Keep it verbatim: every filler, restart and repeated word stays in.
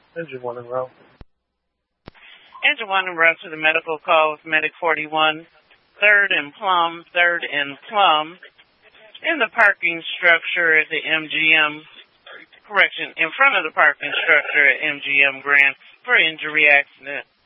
Engine one in row. Engine one in row to the medical call with Medic forty-one, third and Plum, third and Plum, in the parking structure at the M G M, correction, in front of the parking structure at M G M Grand for injury accident.